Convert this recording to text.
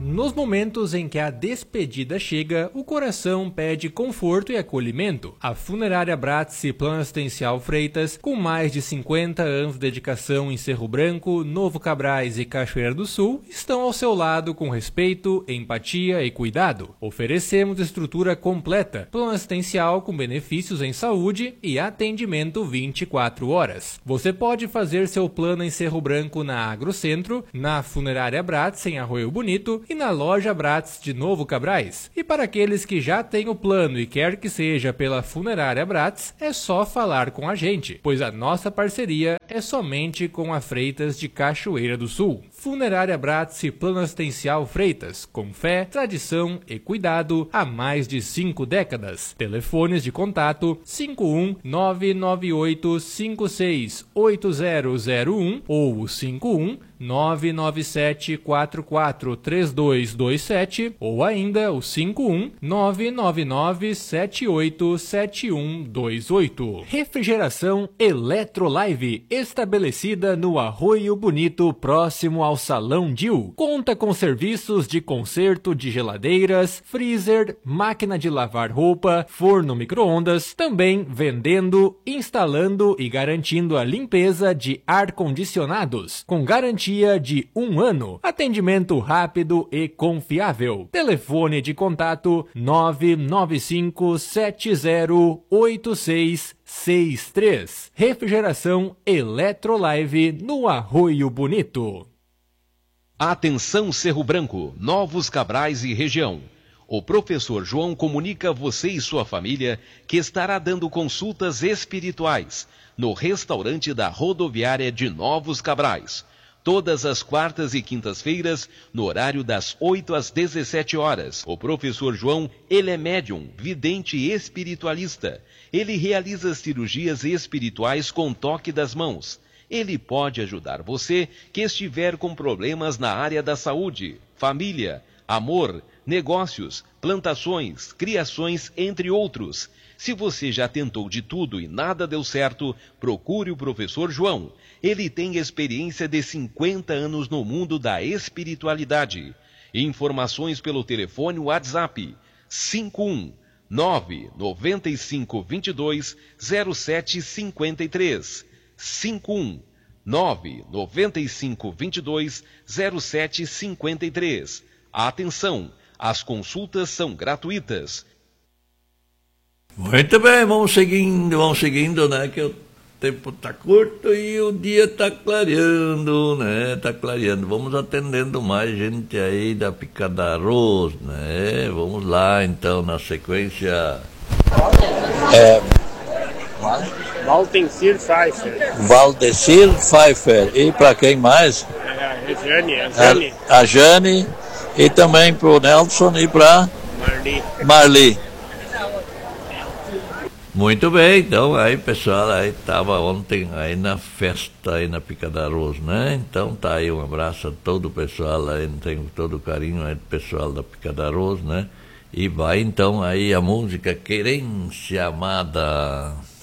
Nos momentos em que a despedida chega, o coração pede conforto e acolhimento. A Funerária Bratz e Plano Assistencial Freitas, com mais de 50 anos de dedicação em Cerro Branco, Novo Cabrais e Cachoeira do Sul, estão ao seu lado com respeito, empatia e cuidado. Oferecemos estrutura completa, plano assistencial com benefícios em saúde e atendimento 24 horas. Você pode fazer seu plano em Cerro Branco na Agrocentro, na Funerária Bratz em Arroio Bonito e na Loja Bratz de Novo Cabrais. E para aqueles que já têm o plano e quer que seja pela Funerária Bratz, é só falar com a gente, pois a nossa parceria é somente com a Freitas de Cachoeira do Sul. Funerária Bratz e Plano Assistencial Freitas, com fé, tradição e cuidado há mais de 5 décadas. Telefones de contato 51 998 56 8001 ou 51 997 44 3227 ou ainda o 51 999 78 7128. Refrigeração Eletrolive, estabelecida no Arroio Bonito, próximo ao Salão Dil. Conta com serviços de conserto de geladeiras, freezer, máquina de lavar roupa, forno micro-ondas, também vendendo, instalando e garantindo a limpeza de ar-condicionados, com garantia de 1 ano. Atendimento rápido e confiável. Telefone de contato 995 708663. Refrigeração Eletrolive no Arroio Bonito. Atenção Cerro Branco, Novos Cabrais e região. O professor João comunica a você e sua família que estará dando consultas espirituais no restaurante da rodoviária de Novos Cabrais. Todas as quartas e quintas-feiras, no horário das 8 às 17 horas. O professor João, ele é médium, vidente e espiritualista. Ele realiza cirurgias espirituais com toque das mãos. Ele pode ajudar você que estiver com problemas na área da saúde, família, amor, negócios, plantações, criações, entre outros. Se você já tentou de tudo e nada deu certo, procure o professor João. Ele tem experiência de 50 anos no mundo da espiritualidade. Informações pelo telefone WhatsApp 51 995 22 0753. 51 995 22 0753. Atenção, as consultas são gratuitas. Muito bem, vamos seguindo, né, que o tempo está curto e o dia está clareando, né, vamos atendendo mais gente aí da Picada Arroz, né, vamos lá, então, na sequência... Valdecir Pfeiffer. Valdecir Pfeiffer, e para quem mais? A Jane. A Jane, e também para o Nelson e para Marli. Muito bem, então aí pessoal, aí estava ontem aí na festa aí na Picada Arroz, né? Então tá aí, um abraço a todo o pessoal aí, tenho todo o carinho aí do pessoal da Picada Arroz, né? E vai então aí a música Querência Amada.